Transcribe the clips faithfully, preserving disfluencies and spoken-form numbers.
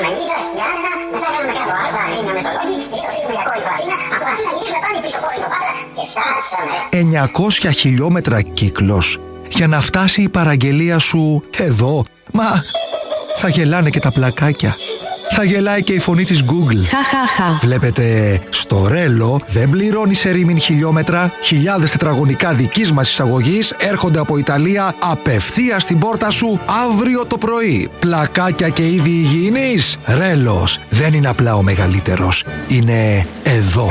Μελίτσα, Γιάννενα, μετά κάνουμε κάτω Άρβα, Αθήνα, Μεσολόγγι, ρίχνουμε για Κόρινθο Αθήνα, από Αθήνα γυρίζουμε πάλι πίσω Κόρινθο Πάτρα και φτάσαμε. εννιακόσια χιλιόμετρα κύκλος για να φτάσει η παραγγελία σου εδώ. Μα θα γελάνε και τα πλακάκια. Θα γελάει και η φωνή της Google. Χαχαχα. Βλέπετε, στο Ρέλο δεν πληρώνεις ερήμην χιλιόμετρα. Χιλιάδες τετραγωνικά δικής μας εισαγωγής έρχονται από Ιταλία απευθείας στην πόρτα σου αύριο το πρωί. Πλακάκια και είδη υγιεινής. Ρέλος δεν είναι απλά ο μεγαλύτερος. Είναι εδώ.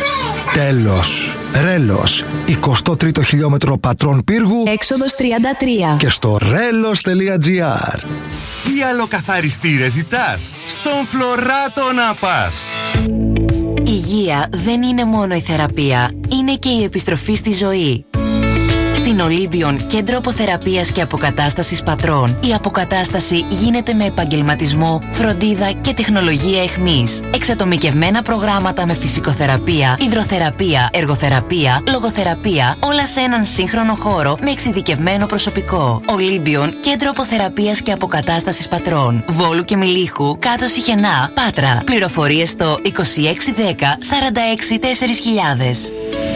Τέλος. Ρέλος, εικοστό τρίτο χιλιόμετρο Πατρών Πύργου, έξοδος τριάντα τρία. και στο ρέλος τελεία τζι άρ. Τι άλλο καθαριστήρε ζητάς? Στον Φλωράτο να πας. Υγεία δεν είναι μόνο η θεραπεία, είναι και η επιστροφή στη ζωή. Στην Olympion, κέντρο αποθεραπείας και αποκατάστασης πατρών, η αποκατάσταση γίνεται με επαγγελματισμό, φροντίδα και τεχνολογία εχμής. Εξατομικευμένα προγράμματα με φυσικοθεραπεία, υδροθεραπεία, εργοθεραπεία, λογοθεραπεία, όλα σε έναν σύγχρονο χώρο με εξειδικευμένο προσωπικό. Olympion, κέντρο αποθεραπείας και αποκατάστασης πατρών. Βόλου και Μιλίχου, κάτω Σιχενά, Πάτρα. Πληροφορίες στο είκοσι έξι δέκα σαράντα έξι τέσσερις χιλιάδες.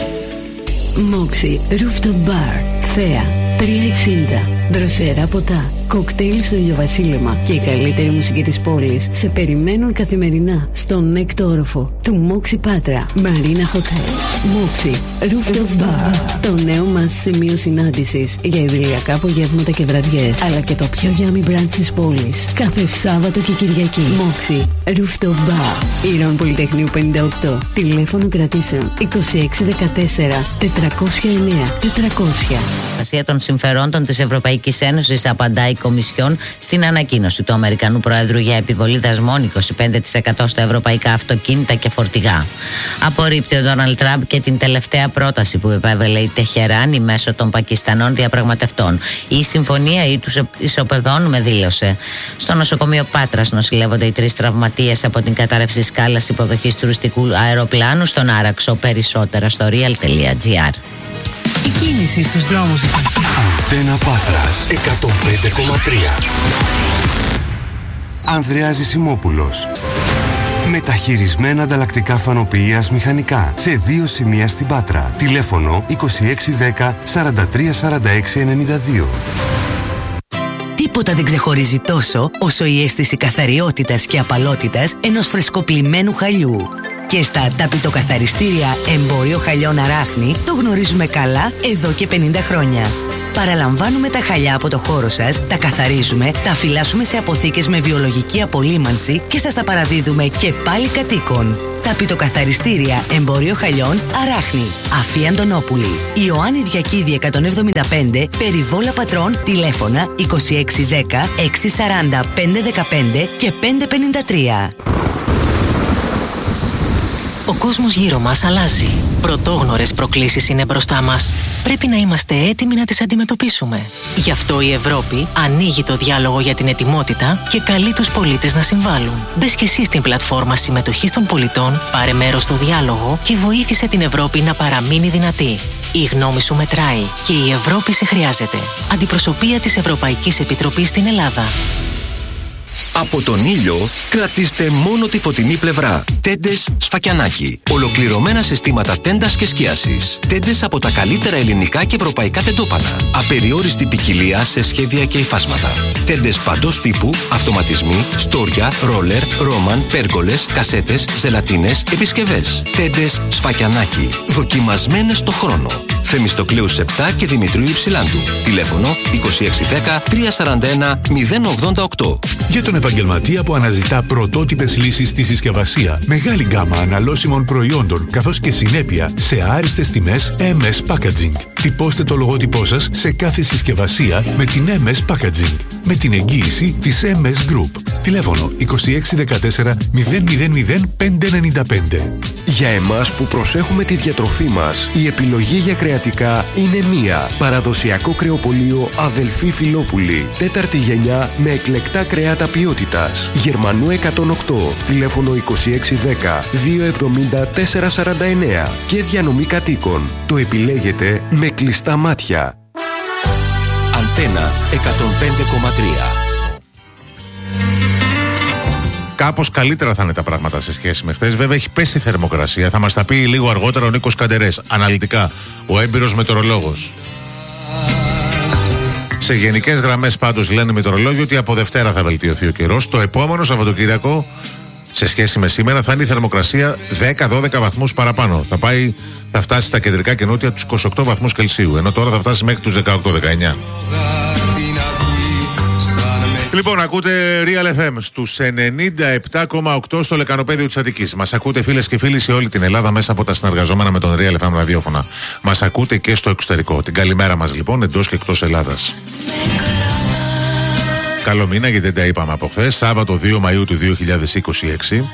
Moxie Rooftop Bar, Θέα, τριακόσια εξήντα. Δροσερά ποτά, κοκτέιλ στο ηλιοβασίλεμα και η καλύτερη μουσική της πόλης σε περιμένουν καθημερινά στον έκτο όροφο του Moxie Πάτρα Marina Hotel. Moxie Rooftop Bar, το νέο μας σημείο συνάντησης για ιδηλιακά απογεύματα και βραδιές, αλλά και το πιο yummy brunch της πόλης κάθε Σάββατο και Κυριακή. Moxie Rooftop Bar, Ήρων Πολυτεχνείου πενήντα οκτώ. Τηλέφωνο κρατήσεων είκοσι έξι δεκατέσσερα τετρακόσια εννέα τετρακόσια. Ασία των συμφερόντων της Ευρωπαϊκής Ένωσης, απαντάει η Κομισιόν στην ανακοίνωση του Αμερικανού Προέδρου για επιβολή δασμών είκοσι πέντε τοις εκατό στα ευρωπαϊκά αυτοκίνητα και φορτηγά. Απορρίπτει ο Ντόναλντ Τραμπ και την τελευταία πρόταση που επέβαλε η Τεχεράνη μέσω των Πακιστανών διαπραγματευτών. Η συμφωνία ή τους ισοπεδώνουμε, δήλωσε. Στο νοσοκομείο Πάτρας νοσηλεύονται οι τρεις τραυματίες από την κατάρρευση σκάλας υποδοχής τουριστικού αεροπλάνου στον Άραξο. Περισσότερα στο real τελεία τζι άρ. Η κίνηση στους δρόμους. Αντένα Πάτρας εκατόν πέντε κόμμα τρία. Ανδρέας Ζησιμόπουλος. Μεταχειρισμένα ανταλλακτικά φανοποιείας μηχανικά σε δύο σημεία στην Πάτρα. Τηλέφωνο είκοσι έξι δέκα σαράντα τρία σαράντα έξι ενενήντα δύο. Τίποτα δεν ξεχωρίζει τόσο όσο η αίσθηση καθαριότητας και απαλότητας ενός φρεσκοπλημμένου χαλιού. Και στα ταπητοκαθαριστήρια Εμπόριο Χαλιών Αράχνη το γνωρίζουμε καλά εδώ και πενήντα χρόνια. Παραλαμβάνουμε τα χαλιά από το χώρο σας, τα καθαρίζουμε, τα φυλάσσουμε σε αποθήκες με βιολογική απολύμανση και σας τα παραδίδουμε και πάλι κατοίκων. Ταπητοκαθαριστήρια Εμπόριο Χαλιών Αράχνη, Αφή Αντωνόπουλη, Ιωάννη Διακίδη εκατόν εβδομήντα πέντε, Περιβόλα Πατρών, τηλέφωνα είκοσι έξι δέκα έξι σαράντα πέντε δεκαπέντε και πέντε πενήντα τρία. Ο κόσμος γύρω μας αλλάζει. Πρωτόγνωρες προκλήσεις είναι μπροστά μας. Πρέπει να είμαστε έτοιμοι να τις αντιμετωπίσουμε. Γι' αυτό η Ευρώπη ανοίγει το διάλογο για την ετοιμότητα και καλεί τους πολίτες να συμβάλλουν. Μπες και εσύ στην πλατφόρμα συμμετοχής των πολιτών, πάρε μέρος στο διάλογο και βοήθησε την Ευρώπη να παραμείνει δυνατή. Η γνώμη σου μετράει και η Ευρώπη σε χρειάζεται. Αντιπροσωπεία της Ευρωπαϊκής Επιτροπής στην Ελλάδα. Από τον ήλιο κρατήστε μόνο τη φωτεινή πλευρά. Τέντες Σφακιανάκι. Ολοκληρωμένα συστήματα τέντας και σκίασης. Τέντες από τα καλύτερα ελληνικά και ευρωπαϊκά τεντόπανα. Απεριόριστη ποικιλία σε σχέδια και υφάσματα. Τέντες παντός τύπου, αυτοματισμοί, στόρια, ρόλερ, ρόμαν, πέργολες, κασέτες, ζελατίνες, επισκευές. Τέντες Σφακιανάκι. Δοκιμασμένες στο χρόνο. Θεμιστοκλέους επτά και Δημητρίου Υψηλάντου. Τηλέφωνο είκοσι έξι δέκα τριακόσια σαράντα ένα μηδέν ογδόντα οκτώ. Για τον επαγγελματία που αναζητά πρωτότυπες λύσεις στη συσκευασία, μεγάλη γκάμα αναλώσιμων προϊόντων καθώς και συνέπεια σε άριστες τιμές εμ ες Packaging. Τυπώστε το λογότυπό σας σε κάθε συσκευασία με την εμ ες Packaging, με την εγγύηση της εμ ες Group. Τηλέφωνο είκοσι έξι δεκατέσσερα μηδέν μηδέν μηδέν πέντε ενενήντα πέντε. Για εμάς που προσέχουμε τη διατροφή μας, η επιλογή για κρεατικά είναι μία. Παραδοσιακό κρεοπωλείο Αδελφή Φιλόπουλη. Τέταρτη γενιά με εκλεκτά κρέατα ποιότητας. Γερμανού εκατόν οκτώ. Τηλέφωνο είκοσι έξι δέκα διακόσια εβδομήντα τέσσερα σαράντα εννέα. Και διανομή κατοίκων. Το επιλέγετε με κλειστά μάτια. Αντένα εκατόν πέντε κόμμα τρία. κάπως καλύτερα θα είναι τα πράγματα σε σχέση με χθες. Βέβαια έχει πέσει η θερμοκρασία. Θα μας τα πει λίγο αργότερα ο Νίκος Καντερές. Αναλυτικά, ο έμπειρος μετεωρολόγος. Σε γενικές γραμμές πάντως λένε οι μετεωρολόγοι ότι από Δευτέρα θα βελτιωθεί ο καιρός. Το επόμενο Σαββατοκύριακο, σε σχέση με σήμερα, θα είναι η θερμοκρασία δέκα δώδεκα βαθμούς παραπάνω. Θα, πάει, θα φτάσει στα κεντρικά και νότια τους είκοσι οκτώ βαθμούς Κελσίου, ενώ τώρα θα φτάσει μέχρι τους δεκαοκτώ δεκαεννιά. Λοιπόν, ακούτε Real εφ εμ στους ενενήντα επτά κόμμα οκτώ στο λεκανοπέδιο της Αττικής. Μας ακούτε φίλες και φίλοι σε όλη την Ελλάδα μέσα από τα συνεργαζόμενα με τον Real εφ εμ ραδιόφωνα. Μας ακούτε και στο εξωτερικό. Την καλημέρα μας λοιπόν εντός και εκτός Ελλάδας. Καλό μήνα, γιατί δεν τα είπαμε από χθες. Σάββατο δύο Μαΐου του δύο χιλιάδες είκοσι έξι.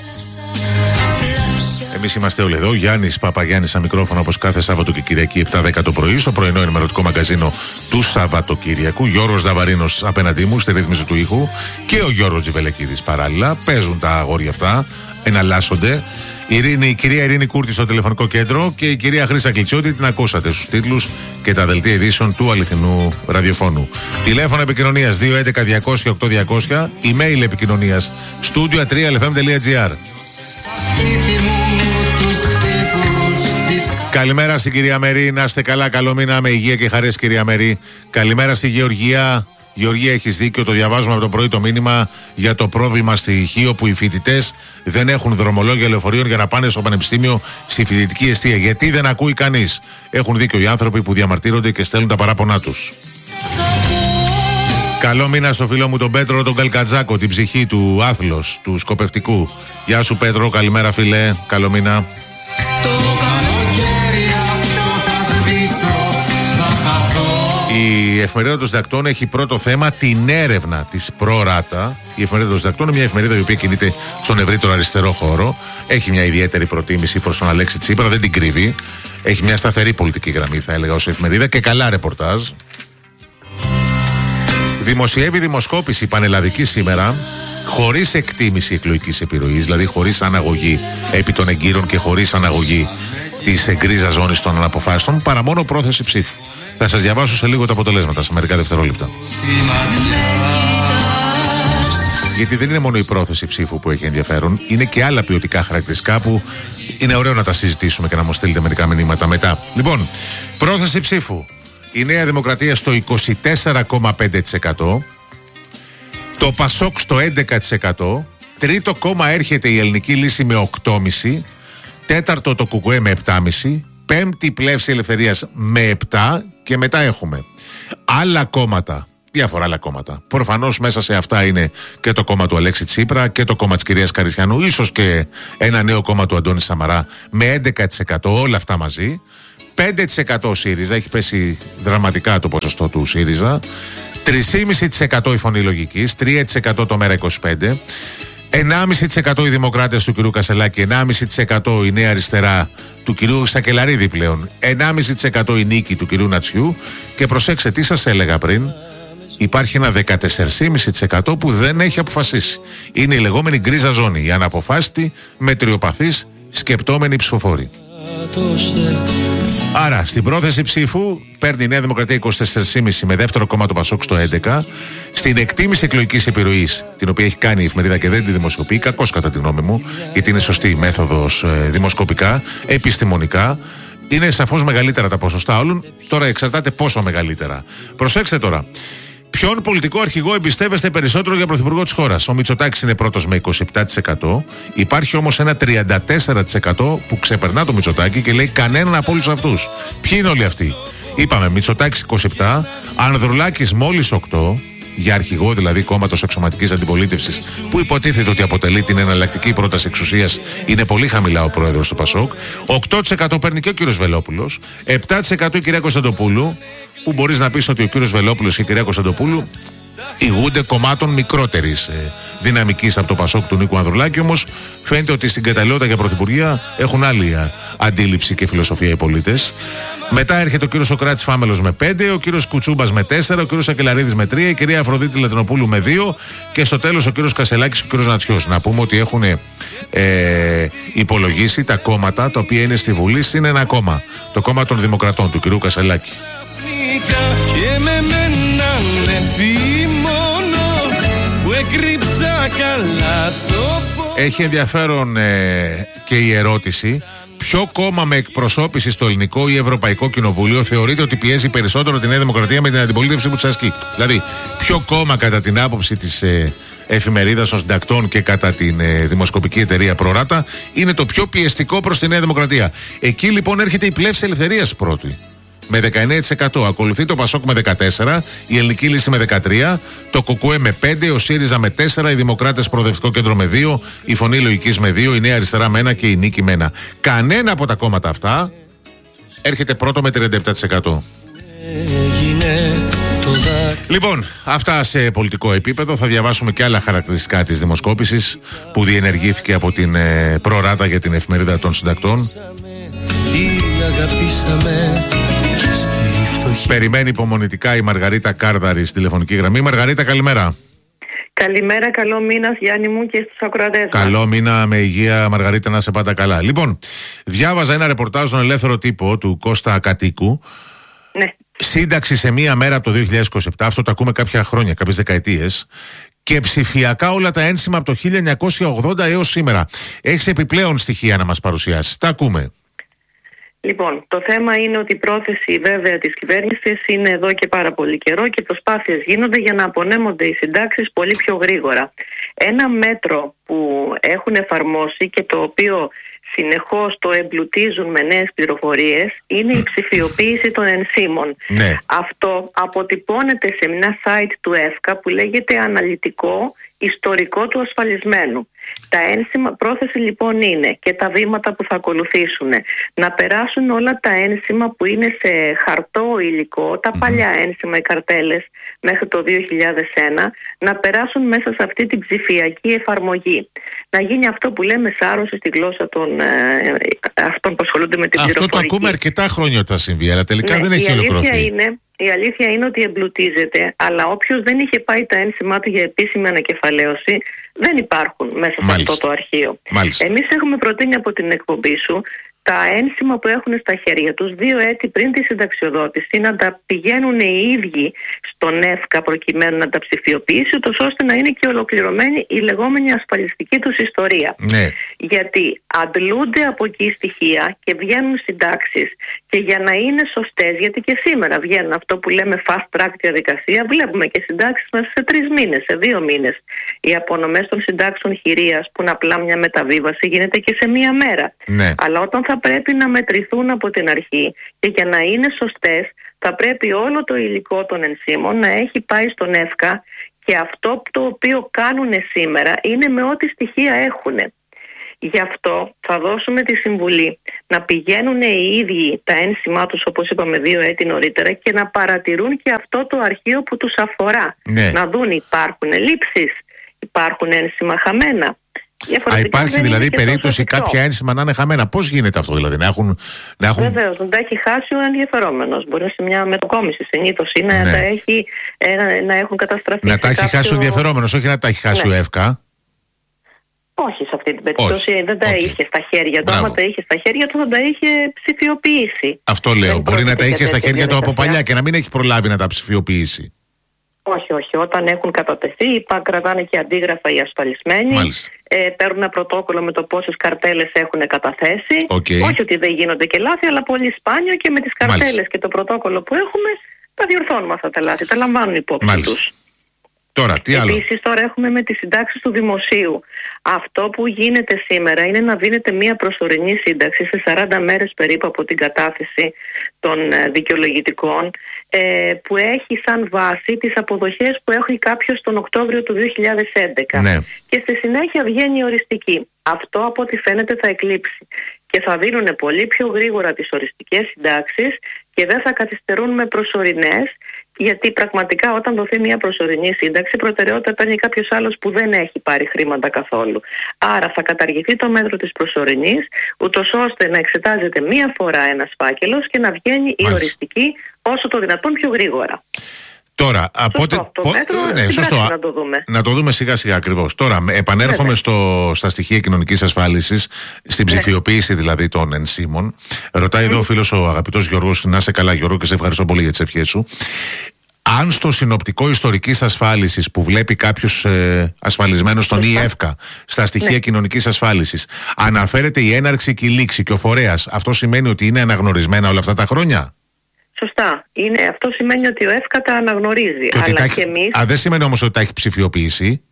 Εμείς είμαστε όλοι εδώ. Γιάννης Παπαγιάννης στα μικρόφωνα, όπως κάθε Σάββατο και Κυριακή επτά δέκα το πρωί, στο πρωινό ενημερωτικό μαγκαζίνο του Σαββατοκύριακου. Γιώργος Δαβαρίνος απέναντί μου στη ρύθμιση του ήχου και ο Γιώργος Τζιβελεκίδης παράλληλα. Παίζουν τα αγόρια αυτά, εναλλάσσονται. Η, Ειρήνη, η κυρία Ειρήνη Κούρτη στο τηλεφωνικό κέντρο και η κυρία Χρύσα Κλιτσιώτη, την ακούσατε στους τίτλους και τα δελτία ειδήσεων του αληθινού ραδιοφώνου. Τηλέφωνο επικοινωνίας δύο έντεκα διακόσια οκτώ διακόσια, email επικοινωνίας studio at real f m dot g r. Καλημέρα στην κυρία Μερή, να είστε καλά, καλό μήνα με υγεία και χαρές κυρία Μερή. Καλημέρα στη Γεωργία. Γεωργία, έχεις δίκιο, το διαβάζουμε από το πρωί το μήνυμα για το πρόβλημα στη Χίο που οι φοιτητές δεν έχουν δρομολόγια λεωφορείων για να πάνε στο πανεπιστήμιο στη φοιτητική εστία. Γιατί δεν ακούει κανείς. Έχουν δίκιο οι άνθρωποι που διαμαρτύρονται και στέλνουν τα παράπονά τους. Καλό μήνα στο φίλο μου τον Πέτρο τον Καλκατζάκο, την ψυχή του άθλος, του σκοπευτικού. Γεια σου Πέτρο, καλημέρα φίλε, καλό μήνα. Η εφημερίδα των συντακτών έχει πρώτο θέμα την έρευνα της ΠροΡάτα. Η εφημερίδα των συντακτών είναι μια εφημερίδα η οποία κινείται στον ευρύτερο αριστερό χώρο. Έχει μια ιδιαίτερη προτίμηση προς τον Αλέξη Τσίπρα, δεν την κρύβει. Έχει μια σταθερή πολιτική γραμμή, θα έλεγα, ως εφημερίδα και καλά ρεπορτάζ. Δημοσιεύει δημοσκόπηση πανελλαδική σήμερα, χωρίς εκτίμηση εκλογικής επιρροής, δηλαδή χωρίς αναγωγή επί των εγκύρων και χωρίς αναγωγή της γκρίζας ζώνης των αναποφάσεων, παρά μόνο πρόθεση ψήφου. Θα σας διαβάσω σε λίγο τα αποτελέσματα, σε μερικά δευτερόλεπτα. Γιατί δεν είναι μόνο η πρόθεση ψήφου που έχει ενδιαφέρον, είναι και άλλα ποιοτικά χαρακτηριστικά που είναι ωραίο να τα συζητήσουμε και να μου στείλετε μερικά μηνύματα μετά. Λοιπόν, πρόθεση ψήφου. Η Νέα Δημοκρατία στο είκοσι τέσσερα κόμμα πέντε τοις εκατό, το Πασόκ στο έντεκα τοις εκατό, τρίτο κόμμα έρχεται η Ελληνική Λύση με οκτώ κόμμα πέντε τοις εκατό, τέταρτο το Κουκουέ με επτά κόμμα πέντε τοις εκατό, πέμπτη Πλεύση Ελευθερίας με επτά τοις εκατό και μετά έχουμε άλλα κόμματα, διάφορα άλλα κόμματα. Προφανώς μέσα σε αυτά είναι και το κόμμα του Αλέξη Τσίπρα και το κόμμα της κυρίας Καριστιανού, ίσως και ένα νέο κόμμα του Αντώνη Σαμαρά με έντεκα τοις εκατό, όλα αυτά μαζί. πέντε τοις εκατό ο ΣΥΡΙΖΑ, έχει πέσει δραματικά το ποσοστό του ΣΥΡΙΖΑ. τρία κόμμα πέντε τοις εκατό η Φωνή Λογικής, τρία τοις εκατό το Μέρα είκοσι πέντε, εννιά κόμμα πέντε τοις εκατό οι Δημοκράτες του κ. Κασελάκη, εννιά κόμμα πέντε τοις εκατό η Νέα Αριστερά του κ. Σακελαρίδη πλέον, εννιά κόμμα πέντε τοις εκατό η Νίκη του κ. Νατσιού και προσέξτε τι σας έλεγα πριν, υπάρχει ένα δεκατέσσερα κόμμα πέντε τοις εκατό που δεν έχει αποφασίσει. Είναι η λεγόμενη γκρίζα ζώνη, η αναποφάσιστη, μετριοπαθής, σκεπτόμενη ψηφοφόρη. Άρα στην πρόθεση ψήφου παίρνει η Νέα Δημοκρατία είκοσι τέσσερα κόμμα πέντε με δεύτερο κόμμα το Πασόκ στο έντεκα. Στην εκτίμηση εκλογικής επιρροής, την οποία έχει κάνει η εφημερίδα και δεν τη δημοσιοποιεί, κακώς κατά τη γνώμη μου, γιατί είναι σωστή η μέθοδος ε, δημοσκοπικά, επιστημονικά, είναι σαφώς μεγαλύτερα τα ποσοστά όλων. Τώρα εξαρτάται πόσο μεγαλύτερα. Προσέξτε τώρα. Ποιον πολιτικό αρχηγό εμπιστεύεστε περισσότερο για πρωθυπουργό της χώρας? Ο Μητσοτάκης είναι πρώτος με είκοσι επτά τοις εκατό. Υπάρχει όμως ένα τριάντα τέσσερα τοις εκατό που ξεπερνά το Μητσοτάκη και λέει κανέναν από όλους αυτούς. Ποιοι είναι όλοι αυτοί? Είπαμε Μητσοτάκης είκοσι επτά, Ανδρουλάκης μόλις οκτώ, για αρχηγό δηλαδή κόμματος αξιωματικής αντιπολίτευσης που υποτίθεται ότι αποτελεί την εναλλακτική πρόταση εξουσίας, είναι πολύ χαμηλά ο πρόεδρος του Πασόκ. οκτώ τοις εκατό παίρνει και ο κύριος Βελόπουλος, επτά τοις εκατό η κυρία Κωνσταντοπούλου, που μπορείς να πεις ότι ο κύριος Βελόπουλος και η κυρία Κωνσταντοπούλου ηγούνται κομμάτων μικρότερης ε, δυναμικής από το Πασόκ του Νίκου Ανδρουλάκη, όμως φαίνεται ότι στην καταλληλότητα για πρωθυπουργία έχουν άλλη α, αντίληψη και φιλοσοφία οι πολίτες. Μετά έρχεται ο κύριος Σοκράτης Φάμελος με πέντε, ο κύριος Κουτσούμπας με τέσσερα, ο κύριος Σακελαρίδης με τρία, η κυρία Αφροδίτη Λατινοπούλου με δύο και στο τέλος ο κύριος Κασελάκης και ο κύριος Νατσιός. Να πούμε ότι έχουν ε, υπολογίσει τα κόμματα τα οποία είναι στη Βουλή συν ένα κόμμα, το κόμμα των Δημοκρατών του κυρίου Κασελάκη. Και με μένα με μόνο που έκρυψα καλά το έχει ενδιαφέρον ε, και η ερώτηση. Ποιο κόμμα με εκπροσώπηση στο ελληνικό ή ευρωπαϊκό κοινοβούλιο θεωρείται ότι πιέζει περισσότερο τη Νέα Δημοκρατία με την αντιπολίτευση που της ασκεί? Δηλαδή, ποιο κόμμα κατά την άποψη της ε, εφημερίδας των συντακτών και κατά την ε, δημοσκοπική εταιρεία Προράτα είναι το πιο πιεστικό προς τη Νέα Δημοκρατία? Εκεί λοιπόν έρχεται η Πλεύση Ελευθερίας πρώτη με δεκαεννέα τοις εκατό. Ακολουθεί το Πασόκ με δεκατέσσερα τοις εκατό, η Ελληνική Λύση με δεκατρία τοις εκατό, το Κουκουέ με πέντε τοις εκατό, ο ΣΥΡΙΖΑ με τέσσερα τοις εκατό, οι Δημοκράτες Προοδευτικό Κέντρο με δύο τοις εκατό, η Φωνή Λογικής με δύο τοις εκατό, η Νέα Αριστερά με ένα τοις εκατό και η Νίκη με ένα τοις εκατό. Κανένα από τα κόμματα αυτά έρχεται πρώτο με τριάντα επτά τοις εκατό. Λοιπόν, αυτά σε πολιτικό επίπεδο. Θα διαβάσουμε και άλλα χαρακτηριστικά της δημοσκόπησης που διενεργήθηκε από την ε, Προράτα για την εφημερίδα των συντακτών. Περιμένει υπομονητικά η Μαργαρίτα Κάρδαρη στη τηλεφωνική γραμμή. Μαργαρίτα, καλημέρα. Καλημέρα, καλό μήνα Γιάννη μου και στους ακροατές. Καλό μήνα, με υγεία Μαργαρίτα, να σε πάντα καλά. Λοιπόν, διάβαζα ένα ρεπορτάζ στον Ελεύθερο Τύπο του Κώστα Κατοίκου. Ναι. Σύνταξη σε μία μέρα από το δύο χιλιάδες είκοσι επτά, αυτό το ακούμε κάποια χρόνια, κάποιες δεκαετίες. Και ψηφιακά όλα τα ένσημα από το χίλια εννιακόσια ογδόντα έως σήμερα. Έχεις επιπλέον στοιχεία να μας παρουσιάσεις? Τα ακούμε. Λοιπόν, το θέμα είναι ότι η πρόθεση βέβαια της κυβέρνησης είναι εδώ και πάρα πολύ καιρό και προσπάθειες γίνονται για να απονέμονται οι συντάξεις πολύ πιο γρήγορα. Ένα μέτρο που έχουν εφαρμόσει και το οποίο συνεχώς το εμπλουτίζουν με νέες πληροφορίες είναι η ψηφιοποίηση των ενσύμων. Ναι. Αυτό αποτυπώνεται σε ένα site του ΕΦΚΑ που λέγεται Αναλυτικό Ιστορικό του Ασφαλισμένου. Τα ένσημα, πρόθεση λοιπόν είναι και τα βήματα που θα ακολουθήσουν να περάσουν όλα τα ένσημα που είναι σε χαρτό υλικό, τα παλιά ένσημα, οι καρτέλες μέχρι το δύο χιλιάδες ένα, να περάσουν μέσα σε αυτή την ψηφιακή εφαρμογή. Να γίνει αυτό που λέμε σάρωση στη γλώσσα των ε, αυτών που ασχολούνται με την αυτό πληροφορική. Αυτό το ακούμε αρκετά χρόνια ότι θα συμβεί, αλλά τελικά ναι, δεν έχει ολοκληρωθεί. Είναι, η αλήθεια είναι ότι εμπλουτίζεται, αλλά όποιος δεν είχε πάει τα ένσημά του για επίσημη ανακεφαλαίωση, δεν υπάρχουν μέσα σε Μάλιστα. αυτό το αρχείο. Μάλιστα. Εμείς έχουμε προτείνει από την εκπομπή σου τα ένσημα που έχουν στα χέρια τους δύο έτη πριν τη συνταξιοδότηση να τα πηγαίνουν οι ίδιοι στον ΕΦΚΑ προκειμένου να τα ψηφιοποιήσει, ούτως ώστε να είναι και ολοκληρωμένη η λεγόμενη ασφαλιστική τους ιστορία. Ναι. Γιατί αντλούνται από εκεί στοιχεία και βγαίνουν συντάξεις, και για να είναι σωστές, γιατί και σήμερα βγαίνουν αυτό που λέμε fast track διαδικασία, βλέπουμε και συντάξεις μέσα σε τρεις μήνες, σε δύο μήνες. Οι απονομές των συντάξεων χειρίας που είναι απλά μια μεταβίβαση γίνεται και σε μία μέρα. Ναι. Αλλά όταν θα πρέπει να μετρηθούν από την αρχή και για να είναι σωστές, θα πρέπει όλο το υλικό των ενσύμων να έχει πάει στον ΕΦΚΑ, και αυτό το οποίο κάνουν σήμερα είναι με ό,τι στοιχεία έχουν. Γι' αυτό θα δώσουμε τη συμβουλή να πηγαίνουν οι ίδιοι τα ένσημά τους, όπως είπαμε, δύο έτη νωρίτερα, και να παρατηρούν και αυτό το αρχείο που τους αφορά. Ναι. Να δουν υπάρχουν ελλείψεις, υπάρχουν ένσημα χαμένα. Α, υπάρχει δηλαδή περίπτωση κάποια ένσημα να είναι χαμένα? Πώς γίνεται αυτό δηλαδή, να έχουν... Να έχουν... Βεβαίως, να τα έχει χάσει ο ενδιαφερόμενος. Μπορεί σε μια μετακόμιση συνήθως είναι ναι. να, τα έχει, να, να έχουν καταστραφεί. Να τα έχει κάποιο... χάσει ο ενδιαφερόμενος, όχι να τα έχει χάσει ναι. ο ΕΦΚΑ. Όχι, σε αυτή την περίπτωση όχι. δεν τα okay. είχε στα χέρια του. Άμα τα είχε στα χέρια του θα τα είχε ψηφιοποιήσει. Αυτό λέω. Δεν μπορεί να τα είχε στα χέρια του από παλιά και να μην έχει προλάβει να τα ψηφιοποιήσει. Όχι, όχι. Όταν έχουν κατατεθεί, είπα, κρατάνε και αντίγραφα οι ασφαλισμένοι. Ε, παίρνουν ένα πρωτόκολλο με το πόσες καρτέλες έχουν καταθέσει. Okay. Όχι ότι δεν γίνονται και λάθη, αλλά πολύ σπάνιο, και με τις καρτέλες και το πρωτόκολλο που έχουμε, τα διορθώνουμε αυτά τα λάθη. Τα λαμβάνουν υπόψη τους. Τώρα, τι άλλο? Επίσης, τώρα έχουμε με τις συντάξεις του δημοσίου. Αυτό που γίνεται σήμερα είναι να δίνεται μια προσωρινή σύνταξη σε σαράντα μέρες περίπου από την κατάθεση των δικαιολογητικών, ε, που έχει σαν βάση τις αποδοχές που έχει κάποιος τον Οκτώβριο του δύο χιλιάδες έντεκα. Ναι. Και στη συνέχεια βγαίνει οριστική. Αυτό από ό,τι φαίνεται θα εκλείψει. Και θα δίνουν πολύ πιο γρήγορα τις οριστικές συντάξεις και δεν θα καθυστερούν με προσωρινές, γιατί πραγματικά όταν δοθεί μια προσωρινή σύνταξη, προτεραιότητα παίρνει κάποιος άλλος που δεν έχει πάρει χρήματα καθόλου. Άρα θα καταργηθεί το μέτρο της προσωρινής, ούτως ώστε να εξετάζεται μία φορά ένας φάκελος και να βγαίνει η Μάλιστα. οριστική όσο το δυνατόν πιο γρήγορα. Τώρα, από σωστό, το πο... μέτρο, ναι, σωστό. Να το δούμε. Να το δούμε σιγά σιγά ακριβώς. Τώρα, επανέρχομαι στο, στα στοιχεία κοινωνικής ασφάλισης, στην ψηφιοποίηση δηλαδή των ενσύμων. Ρωτάει mm. εδώ ο φίλος ο αγαπητός Γιώργος, να είσαι καλά Γιώργο και σε ευχαριστώ πολύ για τις ευχές σου. αν στο συνοπτικό ιστορικής ασφάλισης που βλέπει κάποιος ε, ασφαλισμένος στον ΙΕΦΚΑ στα στοιχεία ναι. κοινωνικής ασφάλισης αναφέρεται η έναρξη και η λήξη και ο φορέας, αυτό σημαίνει ότι είναι αναγνωρισμένα όλα αυτά τα χρόνια? Σωστά. Είναι, αυτό σημαίνει ότι ο ΕΦΚΑ τα αναγνωρίζει. Και αλλά και εμείς... Α, δεν σημαίνει όμως ότι τα έχει ψηφιοποιήσει.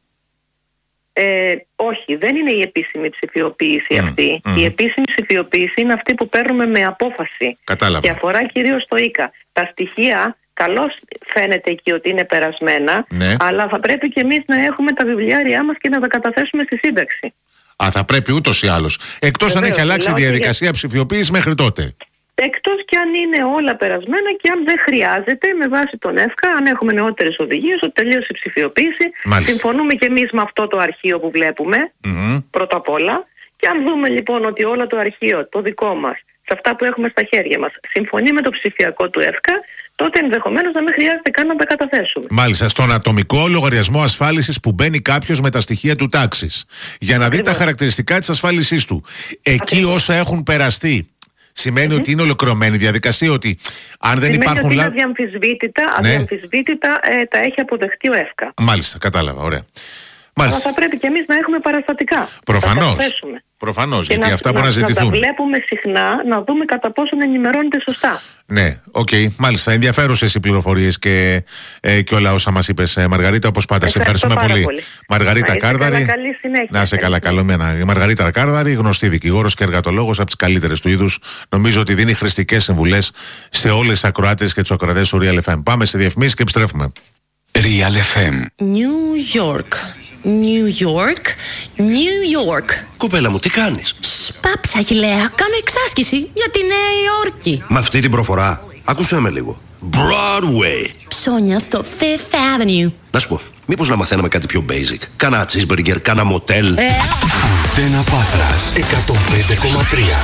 Ε, όχι, δεν είναι η επίσημη ψηφιοποίηση mm, αυτή. Mm. Η επίσημη ψηφιοποίηση είναι αυτή που παίρνουμε με απόφαση. Κατάλαβα. Και αφορά κυρίως το ΙΚΑ. Τα στοιχεία καλώς φαίνεται εκεί ότι είναι περασμένα, ναι. αλλά θα πρέπει και εμείς να έχουμε τα βιβλιάρια μας και να τα καταθέσουμε στη σύνταξη. Α, θα πρέπει ούτως ή άλλως. Εκτός αν έχει αλλάξει η διαδικασία για... ψηφιοποίησης μέχρι τότε. Εκτός και αν είναι όλα περασμένα και αν δεν χρειάζεται με βάση τον ΕΦΚΑ, αν έχουμε νεότερες οδηγίες, ότι τελείωσε η ψηφιοποίηση. Μάλιστα. Συμφωνούμε και εμείς με αυτό το αρχείο που βλέπουμε, mm-hmm. πρώτα απ' όλα. Και αν δούμε λοιπόν ότι όλο το αρχείο, το δικό μας, σε αυτά που έχουμε στα χέρια μας, συμφωνεί με το ψηφιακό του ΕΦΚΑ, τότε ενδεχομένως να μην χρειάζεται καν να τα καταθέσουμε. Μάλιστα, στον ατομικό λογαριασμό ασφάλισης που μπαίνει κάποιος με τα στοιχεία του τάξης, για να Ακριβώς. δει τα χαρακτηριστικά της ασφάλισής του. Εκεί Ακριβώς. όσα έχουν περαστεί. Σημαίνει mm-hmm. ότι είναι ολοκληρωμένη η διαδικασία, ότι αν δεν Σημαίνει υπάρχουν... Σημαίνει ότι είναι αδιαμφισβήτητα, αδιαμφισβήτητα ναι. ε, τα έχει αποδεχτεί ο ΕΦΚΑ. Μάλιστα, κατάλαβα, ωραία. Μάλιστα. Αλλά θα πρέπει και εμείς να έχουμε παραστατικά. Προφανώς. Προφανώς, γιατί να, αυτά μπορεί να ζητηθούν. Να τα βλέπουμε συχνά, να δούμε κατά πόσον ενημερώνεται σωστά. Ναι, οκ, okay. Μάλιστα. Ενδιαφέρουσες οι πληροφορίες και, ε, και όλα όσα μας είπες, ε, Μαργαρίτα. Όπως πάντα, σε ευχαριστούμε πολύ. πολύ. Μαργαρίτα Κάρδαρη. Να σε καλά, καλωμένα. Η Μαργαρίτα Κάρδαρη, γνωστή δικηγόρος και εργατολόγος από τις καλύτερες του είδους. Νομίζω ότι δίνει χρηστικές συμβουλές σε όλες τις ακροάτες και τους ακροατές του Real εφ εμ. Πάμε σε διαφημίσεις και επιστρέφουμε. Real εφ εμ. New York. New York. New York. Κοπέλα μου, τι κάνεις? Πάψα, Αγιλέα. Κάνω εξάσκηση για τη Νέα Υόρκη. Με αυτή την προφορά, άκουσέ με λίγο. Broadway. Ψώνια στο Fifth Avenue. Να σου πω, μήπως να μαθαίναμε κάτι πιο basic? Κάνα cheeseburger, κάνα μοτέλ. Ε. Αντένα Πάτρας εκατόν πέντε κόμμα τρία.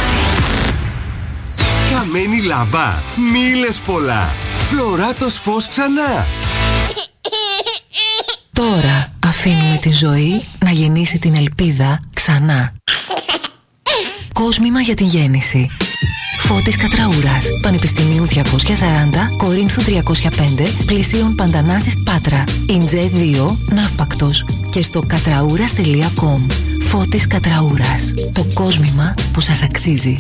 Καμένη λάμπα, μίλες πολλά. Φλωράτος φως ξανά. Τώρα αφήνουμε τη ζωή να γεννήσει την ελπίδα ξανά. Κόσμημα για τη γέννηση. Φώτης Κατραούρας, Πανεπιστημίου διακόσια σαράντα, Κορίνθου τριακόσια πέντε, Πλησίων Παντανάσης Πάτρα. Ιντζέ δύο, Ναύπακτος. Και στο κατραούρας τελεία κομ. Φώτης Κατραούρας. Το κόσμημα που σας αξίζει.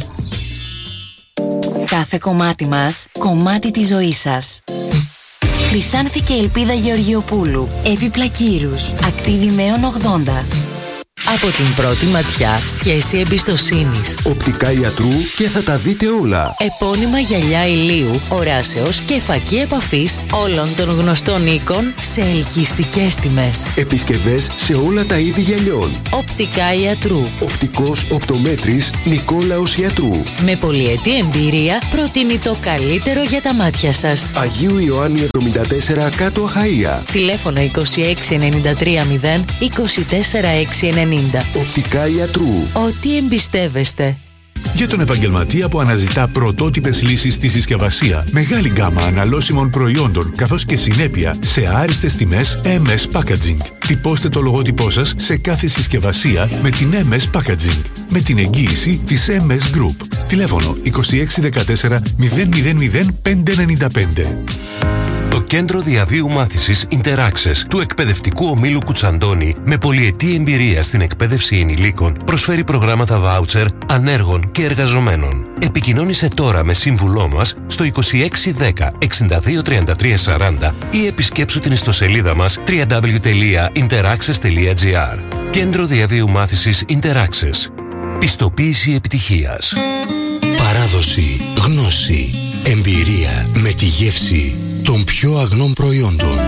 Κάθε κομμάτι μας, κομμάτι της ζωής σας. Χρυσάνθη και Ελπίδα Γεωργιοπούλου. Έπιπλα Κύρους. Ακτίβη Μέων ογδόντα. Από την πρώτη ματιά, σχέση εμπιστοσύνης. Οπτικά ιατρού και θα τα δείτε όλα. Επώνυμα γυαλιά ηλίου, οράσεως και φακή επαφής όλων των γνωστών οίκων σε ελκυστικές τιμές. Επισκευές σε όλα τα είδη γυαλιών. Οπτικά ιατρού. Οπτικός οπτομέτρης Νικόλαος Ιατρού. Με πολυετή εμπειρία προτείνει το καλύτερο για τα μάτια σας. Αγίου Ιωάννη εβδομήντα τέσσερα κάτω Αχαΐα. Τηλέφωνο είκοσι έξι ενενήντα τρία μηδέν είκοσι τέσσερα έξι ενενήντα. Οπτικά ιατρού. Ό,τι εμπιστεύεστε. Για τον επαγγελματία που αναζητά πρωτότυπες λύσεις στη συσκευασία, μεγάλη γκάμα αναλώσιμων προϊόντων καθώς και συνέπεια σε άριστες τιμές εμ ες Packaging. Τυπώστε το λογότυπό σας σε κάθε συσκευασία με την εμ ες Packaging, με την εγγύηση της εμ ες Group. Τηλέφωνο είκοσι έξι δεκατέσσερα μηδέν μηδέν μηδέν πέντε ενενήντα πέντε. Το Κέντρο Διαβίου Μάθησης Interaccess του Εκπαιδευτικού Ομίλου Κουτσαντώνη, με πολυετή εμπειρία στην εκπαίδευση ενηλίκων, προσφέρει προγράμματα βάουτσερ ανέργων και εργαζομένων. Επικοινώνησε τώρα με σύμβουλό μας στο είκοσι έξι δέκα εξήντα δύο τριάντα τρία σαράντα ή επισκέψου την ιστοσελίδα μας double-u double-u double-u τελεία interaccess τελεία gr. Κέντρο Διαβίου Μάθησης Interaccess. Πιστοποίηση επιτυχίας. Παράδοση, γνώση, εμπειρία με τη γεύση των πιο αγνών προϊόντων.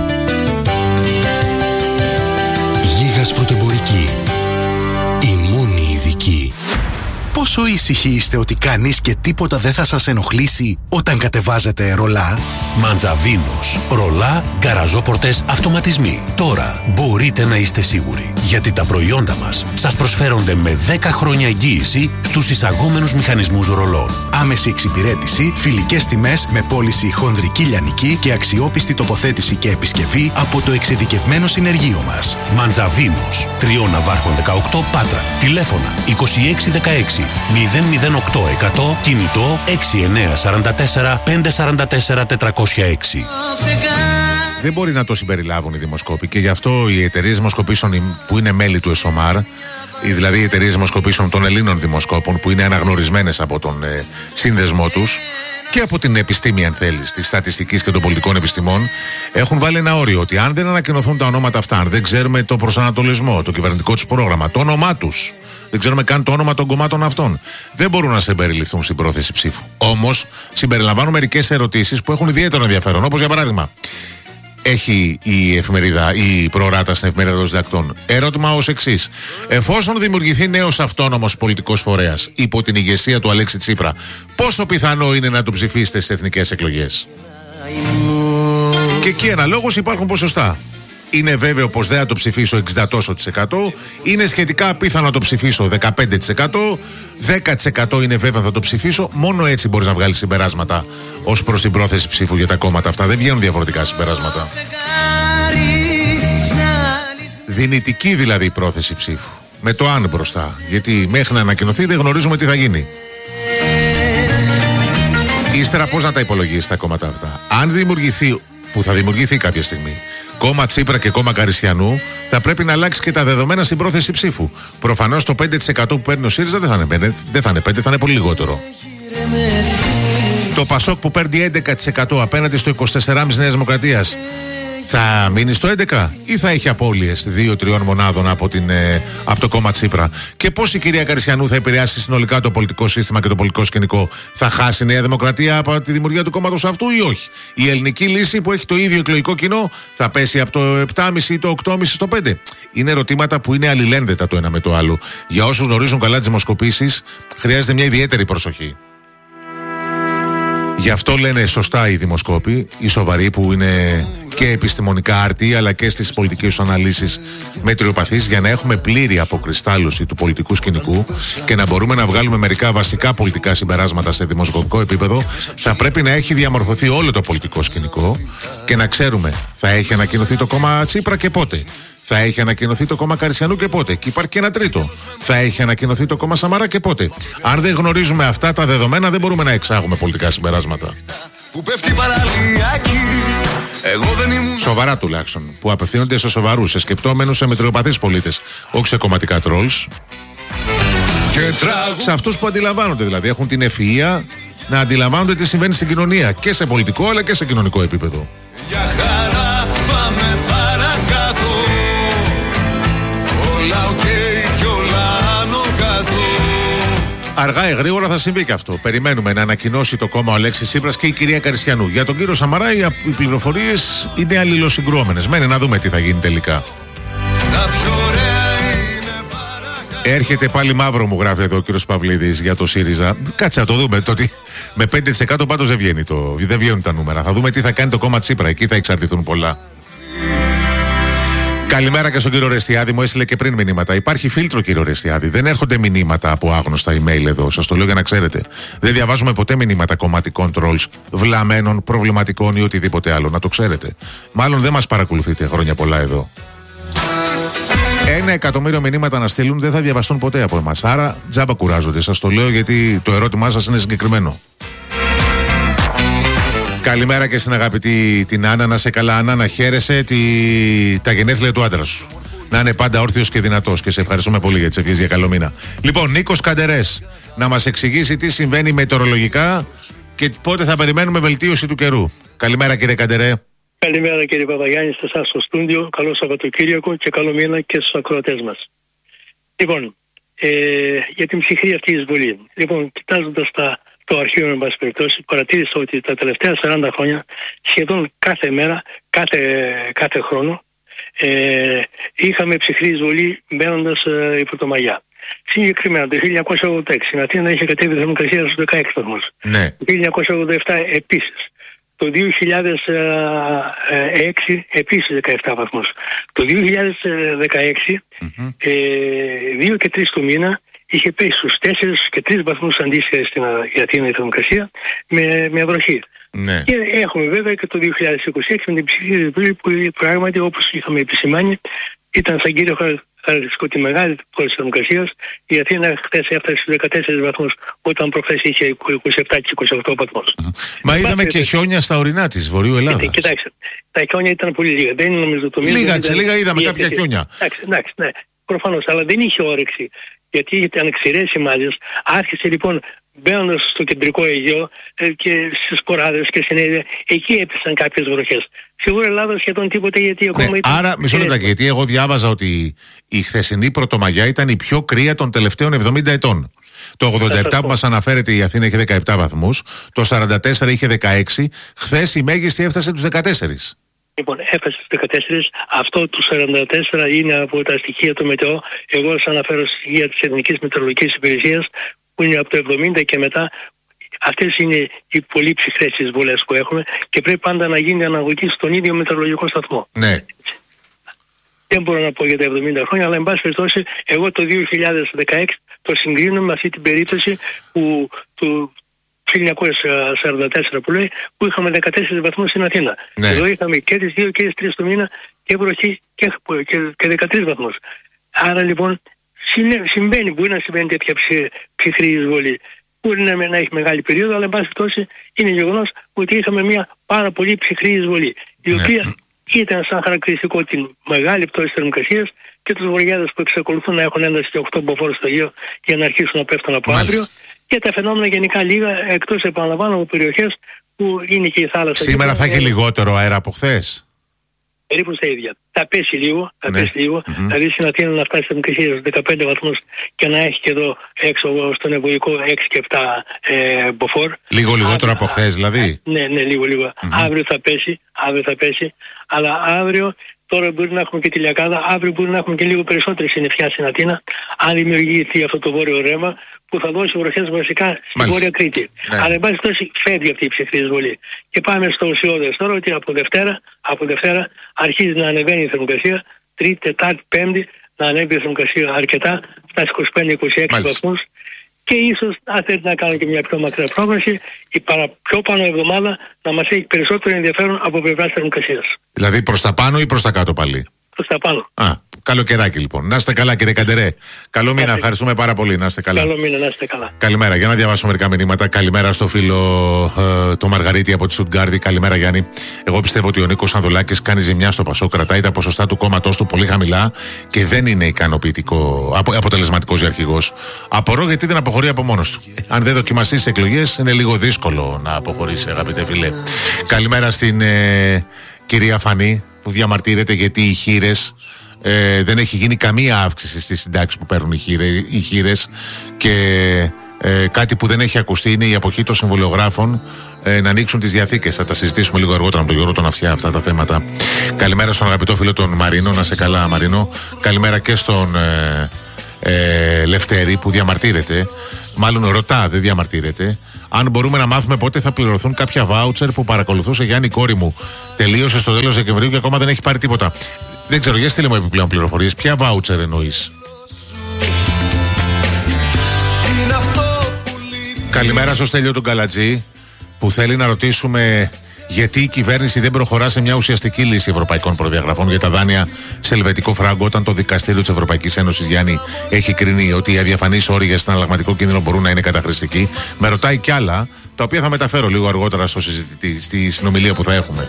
Γίγας Πρωτεμπορική. Η μόνη ειδική. Πόσο ήσυχοι είστε ότι κανείς και τίποτα δεν θα σας ενοχλήσει όταν κατεβάζετε ρολά? Μαντζαβίνος. Ρολά, γκαραζόπορτες, αυτοματισμοί. Τώρα μπορείτε να είστε σίγουροι, γιατί τα προϊόντα μας σας προσφέρονται με δέκα χρόνια εγγύηση στους εισαγόμενους μηχανισμούς ρολών. Άμεση εξυπηρέτηση, φιλικές τιμές με πώληση χονδρική λιανική και αξιόπιστη τοποθέτηση και επισκευή από το εξειδικευμένο συνεργείο μας. Μαντζαβίνος. Τριών Ναυάρχων δεκαοκτώ Πάτρα. Τηλέφωνα είκοσι έξι δεκαέξι μηδέν μηδέν οκτώ εκατό κινητό έξι εννιά τέσσερα τέσσερα πέντε τέσσερα τέσσερα τετρακόσια έξι. Δεν μπορεί να το συμπεριλάβουν οι δημοσκόποι και γι' αυτό οι εταιρείες δημοσκοπήσεων που είναι μέλη του ΕΣΟΜΑΡ, δηλαδή οι εταιρείες δημοσκοπήσεων των Ελλήνων δημοσκόπων που είναι αναγνωρισμένες από τον ε, σύνδεσμό τους και από την επιστήμη, αν θέλεις, της στατιστικής και των πολιτικών επιστημών, έχουν βάλει ένα όριο ότι αν δεν ανακοινωθούν τα ονόματα αυτά, αν δεν ξέρουμε το προσανατολισμό, το κυβερνητικό τους πρόγραμμα, το όνομά τους, δεν ξέρουμε καν το όνομα των κομμάτων αυτών, δεν μπορούν να συμπεριληφθούν στην πρόθεση ψήφου. Όμως, συμπεριλαμβάνουν μερικές ερωτήσεις που έχουν ιδιαίτερο ενδιαφέρον, όπως για παράδειγμα, έχει η εφημερίδα, η προοράτα στην εφημερίδα των συντακτών, ερώτημα ως εξής: εφόσον δημιουργηθεί νέος αυτόνομος πολιτικός φορέας υπό την ηγεσία του Αλέξη Τσίπρα, πόσο πιθανό είναι να το ψηφίσετε στις εθνικές εκλογές? Και εκεί αναλόγως υπάρχουν ποσοστά. Είναι βέβαιο πως δεν θα το ψηφίσω εξήντα τοις εκατό, είναι σχετικά απίθανο να το ψηφίσω δεκαπέντε τοις εκατό, δέκα τοις εκατό είναι βέβαιο θα το ψηφίσω. Μόνο έτσι μπορείς να βγάλεις συμπεράσματα ως προς την πρόθεση ψήφου για τα κόμματα αυτά. Δεν βγαίνουν διαφορετικά συμπεράσματα. Δυνητική δηλαδή η πρόθεση ψήφου. Με το αν μπροστά. Γιατί μέχρι να ανακοινωθεί δεν γνωρίζουμε τι θα γίνει. Ύστερα πώς να τα υπολογίσει τα κόμματα αυτά? Αν δημιουργηθεί, που θα δημιουργηθεί κάποια στιγμή, κόμμα Τσίπρα και κόμμα Καρισιανού, θα πρέπει να αλλάξει και τα δεδομένα στην πρόθεση ψήφου. Προφανώς το πέντε τοις εκατό που παίρνει ο ΣΥΡΙΖΑ δεν θα είναι πέντε, δεν θα είναι πέντε, θα είναι πολύ λιγότερο. Το ΠΑΣΟΚ που παίρνει έντεκα τοις εκατό απέναντι στο είκοσι τέσσερα κόμμα πέντε Νέας Δημοκρατίας, θα μείνει στο έντεκα ή θα έχει απώλειες δύο τριών μονάδων από, την, ε, από το κόμμα Τσίπρα? Και πώς η κυρία Καρισιανού θα επηρεάσει συνολικά το πολιτικό σύστημα και το πολιτικό σκηνικό? Θα χάσει η Νέα Δημοκρατία από τη δημιουργία του κόμματος αυτού ή όχι? Η ελληνική λύση που έχει το ίδιο εκλογικό κοινό θα πέσει από το επτά κόμμα πέντε ή το οκτώ κόμμα πέντε στο πέντε? Είναι ερωτήματα που είναι αλληλένδετα το ένα με το άλλο. Για όσους γνωρίζουν καλά τις δημοσκοπήσεις, χρειάζεται μια ιδιαίτερη προσοχή. Γι' αυτό λένε σωστά οι δημοσκόποι, οι σοβαροί που είναι και επιστημονικά άρτιοι αλλά και στις πολιτικές τους αναλύσεις μετριοπαθείς, για να έχουμε πλήρη αποκριστάλλωση του πολιτικού σκηνικού και να μπορούμε να βγάλουμε μερικά βασικά πολιτικά συμπεράσματα σε δημοσκοπικό επίπεδο, θα πρέπει να έχει διαμορφωθεί όλο το πολιτικό σκηνικό και να ξέρουμε θα έχει ανακοινωθεί το κόμμα Τσίπρα και πότε. Θα έχει ανακοινωθεί το κόμμα Καρισιανού και πότε. Και υπάρχει και ένα τρίτο. Θα έχει ανακοινωθεί το κόμμα Σαμαρά και πότε. Αν δεν γνωρίζουμε αυτά τα δεδομένα, δεν μπορούμε να εξάγουμε πολιτικά συμπεράσματα. Σοβαρά τουλάχιστον. Που απευθύνονται σε σοβαρούς, σε σκεπτόμενους, σε μετριοπαθείς πολίτες. Όχι σε κομματικά τρόλς. Σε αυτούς που αντιλαμβάνονται δηλαδή. Έχουν την ευφυΐα να αντιλαμβάνονται τι συμβαίνει στην κοινωνία. Και σε πολιτικό αλλά και σε κοινωνικό επίπεδο. Για χαρά πάμε παρακάτω. Αργά ή γρήγορα θα συμβεί και αυτό. Περιμένουμε να ανακοινώσει το κόμμα ο Αλέξης Τσίπρας και η κυρία Καρισιανού. Για τον κύριο Σαμαρά οι πληροφορίες είναι αλληλοσυγκρουόμενες. Μένει να δούμε τι θα γίνει τελικά. Έρχεται πάλι μαύρο, μου γράφει εδώ ο κύριος Παυλίδης για το ΣΥΡΙΖΑ. Κάτσε να το δούμε. Το ότι με πέντε τοις εκατό πάντως δεν, βγαίνει το, δεν βγαίνουν τα νούμερα. Θα δούμε τι θα κάνει το κόμμα Τσίπρα. Εκεί θα εξαρτηθούν πολλά. Καλημέρα και στον κύριο Ρεστιάδη, μου έστειλε και πριν μηνύματα. Υπάρχει φίλτρο, κύριο Ρεστιάδη. Δεν έρχονται μηνύματα από άγνωστα email εδώ. Σας το λέω για να ξέρετε. Δεν διαβάζουμε ποτέ μηνύματα κομματικών trolls, βλαμμένων, προβληματικών ή οτιδήποτε άλλο. Να το ξέρετε. Μάλλον δεν μας παρακολουθείτε χρόνια πολλά εδώ. Ένα εκατομμύριο μηνύματα να στείλουν δεν θα διαβαστούν ποτέ από εμάς. Άρα τζάμπα κουράζονται. Σας το λέω γιατί το ερώτημά σας είναι συγκεκριμένο. Καλημέρα και στην αγαπητή την Άννα. Να σε καλά, Άννα, να χαίρεσαι τη... τα γενέθλια του άντρα σου. Να είναι πάντα όρθιος και δυνατός και σε ευχαριστούμε πολύ για τις ευχές για καλό μήνα. Λοιπόν, Νίκος Καντερές, να μας εξηγήσει τι συμβαίνει μετεωρολογικά και πότε θα περιμένουμε βελτίωση του καιρού. Καλημέρα, κύριε Καντερέ. Καλημέρα, κύριε Παπαγιάννη, σε εσάς στο στούντιο. Καλό Σαββατοκύριακο και καλό μήνα και στους ακροατές μας. Λοιπόν, ε, για την ψυχρή αυτή εισβολή. Λοιπόν, κοιτάζοντας τα. Το αρχείο, εν πάση περιπτώσει, παρατήρησα ότι τα τελευταία σαράντα χρόνια, σχεδόν κάθε μέρα, κάθε, κάθε χρόνο, ε, είχαμε ψυχρή εισβολή μπαίνοντας ε, υπό το Μαγιά. Συγκεκριμένα το χίλια εννιακόσια ογδόντα έξι στην Αθήνα είχε κατέβει η θερμοκρασία στους δεκαέξι βαθμούς. Ναι. Το χίλια εννιακόσια ογδόντα επτά επίσης. Το δύο χιλιάδες έξι επίσης δεκαεπτά βαθμούς. Το δύο χιλιάδες δεκαέξι, mm-hmm. ε, δύο και τρεις του μήνα, είχε πέσει στους τέσσερις και τρεις βαθμούς αντίστοιχα στην Αθήνα η θερμοκρασία με, με βροχή. Ναι. Και έχουμε βέβαια και το δύο χιλιάδες είκοσι έξι με την ψυχρή εισβολή που πράγματι, όπως είχαμε επισημάνει, ήταν σαν κύριο χαρακτηριστικό τη μεγάλη πτώση της θερμοκρασίας. Η Αθήνα χθες έφτασε στους δεκατέσσερις βαθμούς, όταν προχθές είχε είκοσι επτά και είκοσι οκτώ βαθμούς. Μα είδαμε και χιόνια στα ορεινά της Βορείου Ελλάδας. Κοιτάξτε, τα χιόνια ήταν πολύ λίγα. Δεν είναι νομίζω το μήνυμα. Λίγα, σε λίγα είδαμε κάποια χιόνια. Εντάξει, εντάξει, ναι, προφανώς, αλλά δεν είχε όρεξη. Γιατί ήταν εξηρές οι μάζες. Άρχισε λοιπόν μπαίνοντας στο κεντρικό Αιγαίο και στις Ποράδες και στην Αίγυπτο, εκεί έπεσαν κάποιες βροχές. Στη Βόρεια Ελλάδα σχεδόν τίποτα, γιατί ακόμα ναι, ήταν. Άρα, μισό λεπτάκι, γιατί εγώ διάβαζα ότι η χθεσινή Πρωτομαγιά ήταν η πιο κρύα των τελευταίων εβδομήντα ετών. Το ογδόντα επτά που μας αναφέρεται η Αθήνα είχε δεκαεπτά βαθμούς, το σαράντα τέσσερα είχε δεκαέξι, χθες η μέγιστη έφτασε τους δεκατέσσερις. Λοιπόν, έφτασε στους δεκατέσσερις. Αυτό του σαράντα τέσσερα είναι από τα στοιχεία του Μετεό. Εγώ σας αναφέρω στοιχεία της Εθνικής Μετεωρολογικής Υπηρεσίας, που είναι από το εβδομήντα και μετά. Αυτές είναι οι πολύ ψυχρές εισβολές που έχουμε και πρέπει πάντα να γίνει αναγωγή στον ίδιο μετεωρολογικό σταθμό. Ναι. Δεν μπορώ να πω για τα εβδομήντα χρόνια, αλλά εν πάση περιπτώσει, εγώ το δύο χιλιάδες δεκαέξι το συγκρίνω με αυτή την περίπτωση που, του χίλια εννιακόσια σαράντα τέσσερα που λέει, που είχαμε δεκατέσσερις βαθμούς στην Αθήνα. Ναι. Εδώ είχαμε και τις δύο και τις τρεις το μήνα και βροχή και, και, και δεκατρείς βαθμούς. Άρα λοιπόν συμβαίνει, μπορεί να συμβαίνει τέτοια ψυχρή εισβολή. Μπορεί να, να έχει μεγάλη περίοδο, αλλά εν πάση περιπτώσει είναι γεγονός ότι είχαμε μια πάρα πολύ ψυχρή εισβολή, η ναι. οποία ήταν σαν χαρακτηριστικό την μεγάλη πτώση της θερμοκρασίας και τους βορειάδες που εξακολουθούν να έχουν ένταση και οκτώ μποφόρ στο Αιγαίο για να αρχίσουν να πέφτουν από Μάλιστα. αύριο, και τα φαινόμενα γενικά λίγα, εκτός επαναλαμβάνω από περιοχές που είναι και η θάλασσα. Σήμερα θα έχει λιγότερο αέρα από χθες. Περίπου στα ίδια. Θα πέσει λίγο, θα ναι. πέσει λίγο. Mm-hmm. Δηλαδή στην Αθήνα να φτάσει στα δεκαπέντε βαθμούς και να έχει και εδώ έξω στον Ευωικό έξι και επτά ε, μποφόρ. Λίγο λιγότερο από χθες δηλαδή. Ναι, ναι, λίγο λίγο. Mm-hmm. Αύριο θα πέσει, αύριο θα πέσει. Αλλά αύριο, τώρα μπορεί να έχουμε και τη Λιακάδα, αύριο μπορεί να έχουμε και λίγο περισσότερη συννεφιά στην Αθήνα, αν δημιουργηθεί αυτό το βόρειο ρέμα που θα δώσει βροχές βασικά στη Βόρεια Κρήτη. Ναι. Αλλά εν πάση περιπτώσει φεύγει αυτή η ψυχρή εισβολή. Και πάμε στο ουσιώδες τώρα, ότι από Δευτέρα, από Δευτέρα αρχίζει να ανεβαίνει η θερμοκρασία, Τρίτη, Τετάρτη, Πέμπτη να ανέβει η θερμοκρασία αρκετά, στα είκοσι πέντε είκοσι έξι βαθμούς. Και ίσως, αν θέλετε να κάνω και μια πιο μακριά πρόβληση, η παρα, πιο πάνω εβδομάδα να μας έχει περισσότερο ενδιαφέρον από πλευράς θερμοκρασίας. Δηλαδή προς τα πάνω ή προς τα κάτω πάλι? Προς τα πάνω. Α, καλοκαιράκι λοιπόν. Να είστε καλά κύριε Καντερέ. Καλό μήνα, ευχαριστούμε πάρα πολύ. Να είστε καλά. Καλό μήνα, να είστε καλά. Καλημέρα, για να διαβάσω μερικά μηνύματα. Καλημέρα στο φίλο ε, το Μαργαρίτη από τη Στουτγκάρδη. Καλημέρα Γιάννη. Εγώ πιστεύω ότι ο Νίκος Ανδολάκης κάνει ζημιά στο Πασό, κρατάει τα ποσοστά του κόμματός του πολύ χαμηλά και δεν είναι ικανοποιητικό, απο, αποτελεσματικός για αρχηγός. Απορώ γιατί δεν αποχωρεί από μόνος του. Αν δεν δοκιμαστεί στις εκλογές, είναι λίγο δύσκολο να αποχωρήσει, αγαπητέ φίλε. Καλημέρα στην ε, κυρία Φανή, που διαμαρτύρεται γιατί οι χήρες ε, δεν έχει γίνει καμία αύξηση στη συντάξη που παίρνουν οι, χείρε, οι χήρες και ε, κάτι που δεν έχει ακουστεί είναι η αποχή των συμβολιογράφων ε, να ανοίξουν τις διαθήκες. Θα τα συζητήσουμε λίγο αργότερα με τον Γιώργο τον Αυτιά αυτά τα θέματα. Καλημέρα στον αγαπητό φίλο τον Μαρίνο, να σε καλά Μαρίνο. Καλημέρα και στον ε, ε, Λευτέρη που διαμαρτύρεται, μάλλον ρωτά, δεν διαμαρτύρεται, αν μπορούμε να μάθουμε πότε θα πληρωθούν κάποια βάουτσερ που παρακολουθούσε Γιάννη η κόρη μου. Τελείωσε στο τέλος Δεκεμβρίου και ακόμα δεν έχει πάρει τίποτα. Δεν ξέρω, για στείλε μου επιπλέον πληροφορίες. Ποια βάουτσερ εννοείς? Καλημέρα στο Στέλιο του Καλατζή που θέλει να ρωτήσουμε γιατί η κυβέρνηση δεν προχωρά σε μια ουσιαστική λύση ευρωπαϊκών προδιαγραφών για τα δάνεια σε ελβετικό φράγκο, όταν το Δικαστήριο της Ευρωπαϊκής Ένωσης, Γιάννη, έχει κρίνει ότι οι αδιαφανείς όροι για συναλλαγματικό κίνδυνο μπορούν να είναι καταχρηστικοί. Με ρωτάει κι άλλα, τα οποία θα μεταφέρω λίγο αργότερα στο συζητητή, στη συνομιλία που θα έχουμε.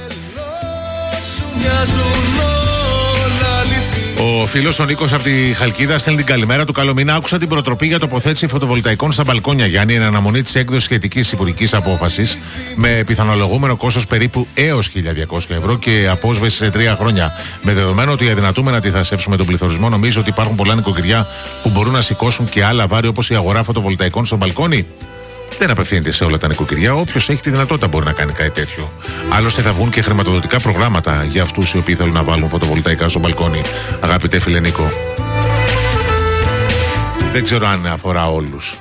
Ο φίλος ο Νίκος από τη Χαλκίδα στέλνει την καλημέρα του. Καλό μήνα. Άκουσα την προτροπή για τοποθέτηση φωτοβολταϊκών στα μπαλκόνια, Γιάννη, εν αναμονή της έκδοσης σχετικής υπουργικής απόφασης, με πιθανολογούμενο κόστος περίπου έως χίλια διακόσια ευρώ και απόσβεση σε τρία χρόνια. Με δεδομένο ότι αδυνατούμε να αντιθασέψουμε τον πληθωρισμό, νομίζω ότι υπάρχουν πολλά νοικοκυριά που μπορούν να σηκώσουν και άλλα βάρη, όπως η αγορά φωτοβολταϊκών στο μπαλκόνι. Δεν απευθύνεται σε όλα τα νοικοκυριά. Όποιος έχει τη δυνατότητα μπορεί να κάνει κάτι τέτοιο. Άλλωστε, θα βγουν και χρηματοδοτικά προγράμματα για αυτούς οι οποίοι θέλουν να βάλουν φωτοβολταϊκά στο μπαλκόνι, αγαπητέ φίλε Νίκο. Δεν ξέρω αν αφορά όλους.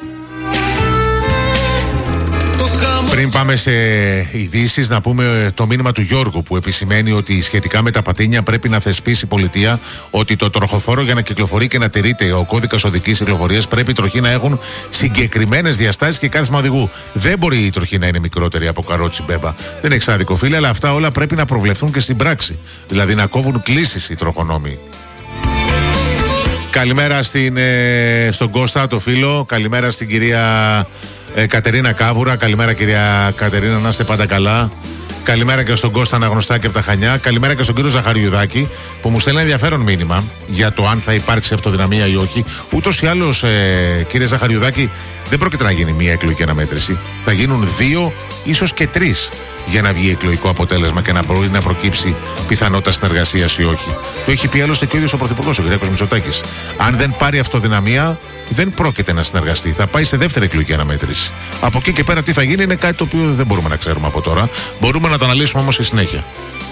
Πριν πάμε σε ειδήσεις, να πούμε το μήνυμα του Γιώργου που επισημαίνει ότι σχετικά με τα πατίνια πρέπει να θεσπίσει η πολιτεία ότι το τροχοφόρο για να κυκλοφορεί και να τηρείται ο κώδικας οδικής κυκλοφορίας πρέπει οι τροχοί να έχουν συγκεκριμένες διαστάσεις και κάθισμα οδηγού. Δεν μπορεί η τροχή να είναι μικρότερη από καρότσι μπέμπα. Δεν έχει άδικο φίλε, αλλά αυτά όλα πρέπει να προβλεφθούν και στην πράξη. Δηλαδή να κόβουν κλήσεις οι τροχονόμοι. Καλημέρα στην, ε, στον Κώστα, το φίλο. Καλημέρα στην κυρία ε, Κατερίνα Κάβουρα. Καλημέρα κυρία Κατερίνα, να είστε πάντα καλά. Καλημέρα και στον Κώστα Αναγνωστάκη από τα Χανιά. Καλημέρα και στον κύριο Ζαχαριουδάκη που μου στέλνει ενδιαφέρον μήνυμα για το αν θα υπάρξει αυτοδυναμία ή όχι. Ούτως ή άλλως, ε, κύριε Ζαχαριουδάκη, δεν πρόκειται να γίνει μία εκλογική αναμέτρηση. Θα γίνουν δύο, ίσως και τρεις, για να βγει εκλογικό αποτέλεσμα και να μπορεί να προκύψει πιθανότητα συνεργασίας ή όχι. Το έχει πει άλλωστε και ο ίδιος ο Πρωθυπουργός, ο κ. Μητσοτάκης. Αν δεν πάρει αυτοδυναμία, δεν πρόκειται να συνεργαστεί. Θα πάει σε δεύτερη εκλογική αναμέτρηση. Από εκεί και πέρα τι θα γίνει είναι κάτι το οποίο δεν μπορούμε να ξέρουμε από τώρα. Μπορούμε να το αναλύσουμε όμως στη συνέχεια.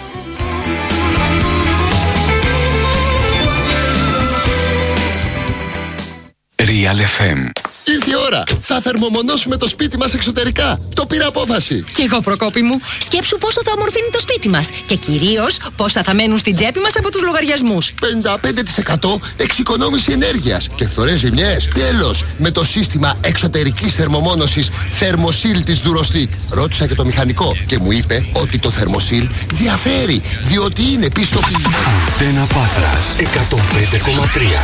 Real εφ εμ. Ήρθε η ώρα. Θα θερμομονώσουμε το σπίτι μας εξωτερικά. Το πήρα απόφαση. Κι εγώ, Προκόπη μου. Σκέψου πόσο θα ομορφύνει το σπίτι μας. Και κυρίως πόσα θα μένουν στην τσέπη μας από τους λογαριασμούς. πενήντα πέντε τοις εκατό εξοικονόμηση ενέργειας και φθορές ζημιές. Τέλος, με το σύστημα εξωτερικής θερμομόνωσης Thermosil της Durostic. Ρώτησα και το μηχανικό και μου είπε ότι το Thermosil διαφέρει, διότι είναι πιστοποιημένο. Αντένα Πάτρας εκατόν πέντε κόμμα τρία.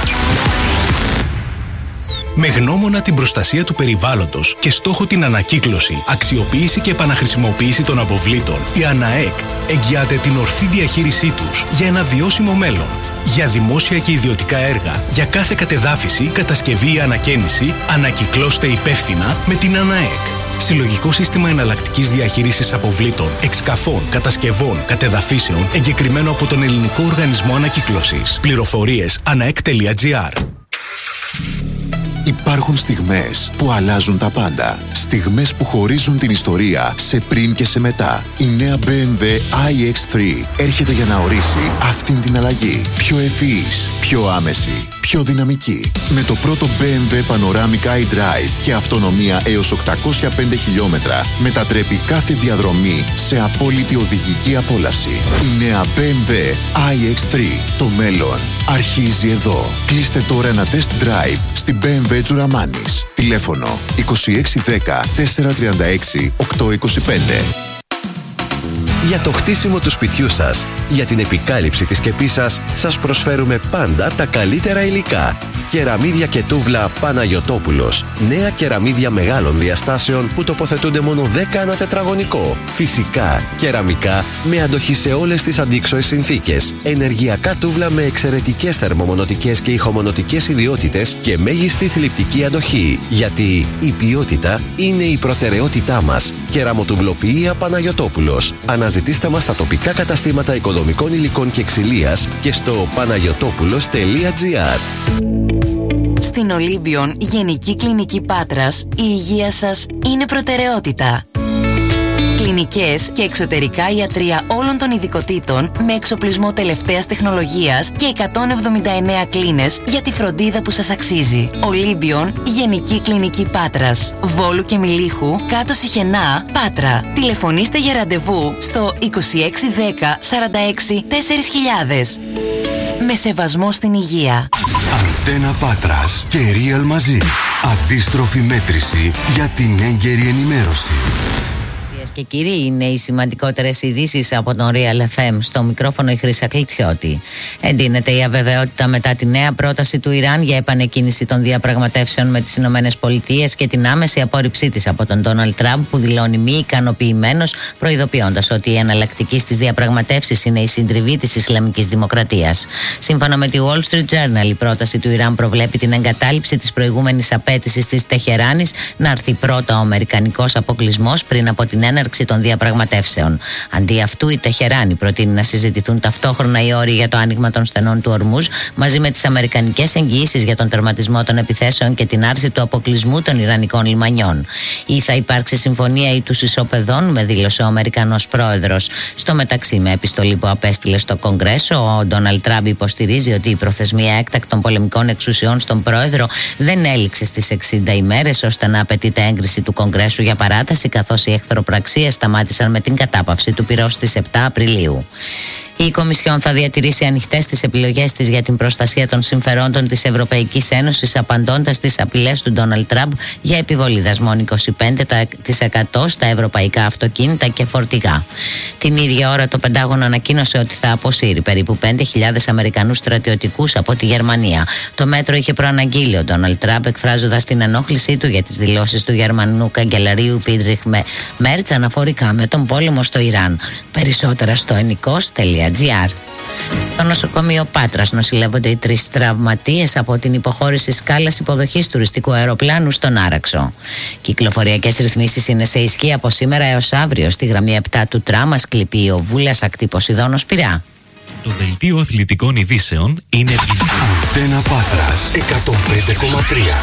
Με γνώμονα την προστασία του περιβάλλοντος και στόχο την ανακύκλωση, αξιοποίηση και επαναχρησιμοποίηση των αποβλήτων, η ΑΝΑΕΚ εγγυάται την ορθή διαχείρισή τους για ένα βιώσιμο μέλλον. Για δημόσια και ιδιωτικά έργα, για κάθε κατεδάφιση, κατασκευή ή ανακαίνιση, ανακυκλώστε υπεύθυνα με την ΑΝΑΕΚ. Συλλογικό σύστημα εναλλακτικής διαχείρισης αποβλήτων, εξκαφών, κατασκευών, κατεδαφίσεων, εγκεκριμένο από τον Ελληνικό Οργανισμό Ανακύκλωσης. Πληροφορίες αναεκ τελεία τζι άρ. Υπάρχουν στιγμές που αλλάζουν τα πάντα. Στιγμές που χωρίζουν την ιστορία σε πριν και σε μετά. Η νέα μπι εμ ντάμπλιου άι εξ θρι έρχεται για να ορίσει αυτήν την αλλαγή. Πιο ευφυής, πιο άμεση, πιο δυναμική. Με το πρώτο μπι εμ ντάμπλιου Panoramic iDrive και αυτονομία έως οκτακόσια πέντε χιλιόμετρα μετατρέπει κάθε διαδρομή σε απόλυτη οδηγική απόλαυση. Η νέα μπι εμ ντάμπλιου άι εξ θρι. Το μέλλον αρχίζει εδώ. Κλείστε τώρα ένα test drive στην μπι εμ ντάμπλιου Τζουραμάνης. Τηλέφωνο είκοσι έξι δέκα τετρακόσια τριάντα έξι οκτακόσια είκοσι πέντε. Για το χτίσιμο του σπιτιού σας, για την επικάλυψη της σκεπής σας, σας προσφέρουμε πάντα τα καλύτερα υλικά. Κεραμίδια και τούβλα Παναγιωτόπουλος. Νέα κεραμίδια μεγάλων διαστάσεων που τοποθετούνται μόνο δέκα ανά τετραγωνικό. Φυσικά, κεραμικά με αντοχή σε όλες τις αντίξωες συνθήκες. Ενεργειακά τούβλα με εξαιρετικές θερμομονωτικές και ηχομονωτικές ιδιότητες και μέγιστη θλιπτική αντοχή. Γιατί η ποιότητα είναι η προτεραιότητά μας. Κεραμοτουβλοποιία Παναγιωτόπουλος. Αναζητήστε μας στα τοπικά καταστήματα οικοδομικών υλικών και ξυλίας και στο παναγιωτόπουλος τελεία τζι άρ. Στην Ολύμπιον Γενική Κλινική Πάτρας, η υγεία σας είναι προτεραιότητα. Κλινικές και εξωτερικά ιατρεία όλων των ειδικοτήτων με εξοπλισμό τελευταίας τεχνολογίας και εκατόν εβδομήντα εννέα κλίνες για τη φροντίδα που σας αξίζει. Ολύμπιον Γενική Κλινική Πάτρας, Βόλου και Μιλίχου, κάτω Σιχενά, Πάτρα. Τηλεφωνήστε για ραντεβού στο είκοσι έξι δέκα σαράντα έξι τέσσερα χιλιάδες. Με σεβασμό στην υγεία. Αντένα Πάτρας και Real μαζί. Αντίστροφη μέτρηση για την έγκαιρη ενημέρωση. Και κύριοι, είναι οι σημαντικότερες ειδήσεις από τον Real εφ εμ. Στο μικρόφωνο η Χρύσα Κλιτσιώτη. Εντείνεται η αβεβαιότητα μετά τη νέα πρόταση του Ιράν για επανεκκίνηση των διαπραγματεύσεων με τις Ηνωμένες Πολιτείες και την άμεση απόρριψή της από τον Ντόναλντ Τραμπ, που δηλώνει μη ικανοποιημένος, προειδοποιώντας ότι η εναλλακτική στις διαπραγματεύσεις είναι η συντριβή της Ισλαμικής Δημοκρατίας. Σύμφωνα με τη Wall Street Journal, η πρόταση του Ιράν προβλέπει την εγκατάλειψη της προηγούμενης απέτησης της Τεχεράνης να έρθει πρώτα ο αμερικανικός αποκλεισμός πριν από την έναρξη των διαπραγματεύσεων. Αντί αυτού, η Τεχεράνη προτείνει να συζητηθούν ταυτόχρονα οι όροι για το άνοιγμα των στενών του Ορμούζ μαζί με τις αμερικανικές εγγυήσεις για τον τερματισμό των επιθέσεων και την άρση του αποκλεισμού των Ιρανικών λιμανιών. Ή θα υπάρξει συμφωνία ή τους ισοπεδώνουμε, δήλωσε ο Αμερικανός πρόεδρος. Στο μεταξύ, με επιστολή που απέστειλε στο Κογκρέσο, ο Ντόναλντ Τραμπ υποστηρίζει ότι η προθεσμία έκτακτων πολεμικών εξουσιών στον πρόεδρο δεν έληξε στις εξήντα ημέρες ώστε να απαιτείται έγκριση του Κογκρέσου για παράταση, καθώς οι εχθροπραξίες σταμάτησαν με την κατάπαυση του πυρός στις επτά Απριλίου. Η Κομισιόν θα διατηρήσει ανοιχτές τις επιλογές της για την προστασία των συμφερόντων της Ευρωπαϊκής Ένωσης, απαντώντας στις απειλές του Ντόναλντ Τραμπ για επιβολή δασμών είκοσι πέντε τοις εκατό στα ευρωπαϊκά αυτοκίνητα και φορτηγά. Την ίδια ώρα το Πεντάγωνο ανακοίνωσε ότι θα αποσύρει περίπου πέντε χιλιάδες Αμερικανούς στρατιωτικούς από τη Γερμανία. Το μέτρο είχε προαναγγείλει ο Ντόναλντ Τραμπ, εκφράζοντας την ενόχλησή του για τις δηλώσεις του Γερμανού καγκελαρίου Φρίντριχ Μέρτς αναφορικά με τον πόλεμο στο Ιράν. Περισσότερα στο ενικός τελεία τζι άρ. Στο νοσοκομείο Πάτρας νοσηλεύονται οι τρεις τραυματίες από την υποχώρηση σκάλας υποδοχής τουριστικού αεροπλάνου στον Άραξο. Κυκλοφοριακές ρυθμίσεις είναι σε ισχύ από σήμερα έως αύριο στη γραμμή επτά του τραμ Ασκληπείο Βούλας ακτή Ποσειδώνος Πειραιά. Το δελτίο αθλητικών ειδήσεων είναι Αντένα Πάτρας εκατόν πέντε κόμμα τρία.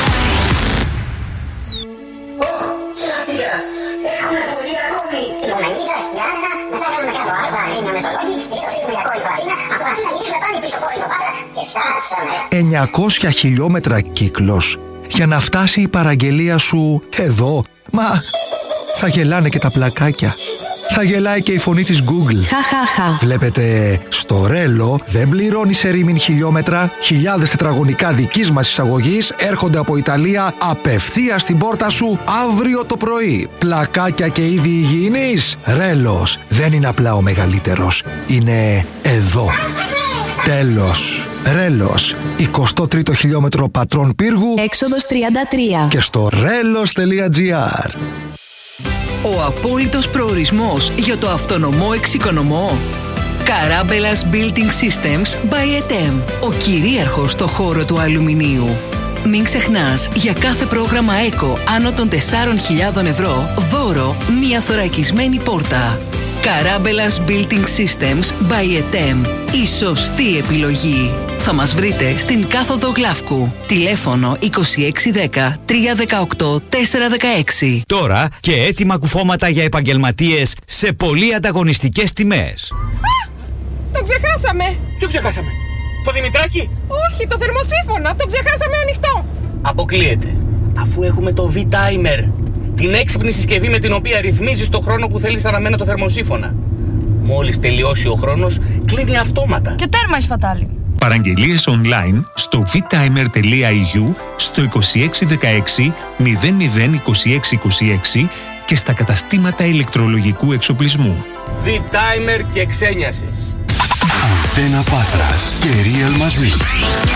εννιακόσια χιλιόμετρα κύκλος για να φτάσει η παραγγελία σου εδώ. Μα θα γελάνε και τα πλακάκια. Θα γελάει και η φωνή της Google. Χαχαχα. Βλέπετε, στο Ρέλο δεν πληρώνεις ερήμην χιλιόμετρα. Χιλιάδες τετραγωνικά δικής μας εισαγωγής έρχονται από Ιταλία απευθείας στην πόρτα σου αύριο το πρωί. Πλακάκια και είδη υγιεινής. Ρέλος δεν είναι απλά ο μεγαλύτερος. Είναι εδώ. Τέλος. Ρέλος, εικοστό τρίτο χιλιόμετρο Πατρών Πύργου, έξοδος τριάντα τρία. Και στο ρέλος τελεία τζι άρ. Ο απόλυτος προορισμός για το αυτονομό εξοικονομό. Καράμπελας Building Systems by ΕΤΕΜ. Ο κυρίαρχος στο χώρο του αλουμινίου. Μην ξεχνάς, για κάθε πρόγραμμα ΕΚΟ άνω των τεσσάρων χιλιάδων ευρώ, δώρο μία θωρακισμένη πόρτα. Καράμπελας Building Systems by ΕΤΕΜ. Η σωστή επιλογή. Θα μας βρείτε στην κάθοδο Γλαύκου. Τηλέφωνο είκοσι έξι δέκα τρία δεκαοκτώ τέσσερα δεκαέξι. Τώρα και έτοιμα κουφώματα για επαγγελματίες σε πολύ ανταγωνιστικές τιμές. Α! Το ξεχάσαμε! Ποιο ξεχάσαμε? Το Δημητράκι? Όχι, το θερμοσύφωνα. Το ξεχάσαμε ανοιχτό. Αποκλείεται. Αφού έχουμε το V-Timer. Την έξυπνη συσκευή με την οποία ρυθμίζεις το χρόνο που θέλεις αναμένα το θερμοσύφωνα. Μόλις τελειώσει ο χρόνος, κλείνει αυτόματα. Και τέρμα η σπατάλη. Παραγγελίες online στο vtimer τελεία ι γιου, στο είκοσι έξι δεκαέξι μηδέν μηδέν είκοσι έξι είκοσι έξι και στα καταστήματα ηλεκτρολογικού εξοπλισμού. V-Timer και ξένιασες. Αντένα Πάτρας και Real μαζί.